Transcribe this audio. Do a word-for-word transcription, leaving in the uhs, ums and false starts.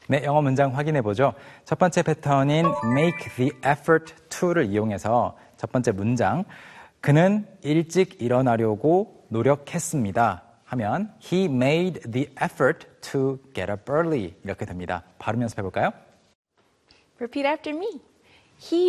네, 영어 문장 확인해 보죠. 첫 번째 패턴인 make the effort to를 이용해서 첫 번째 문장, 그는 일찍 일어나려고 노력했습니다 하면 he made the effort to get up early 이렇게 됩니다. 발음 연습해 볼까요? Repeat after me. He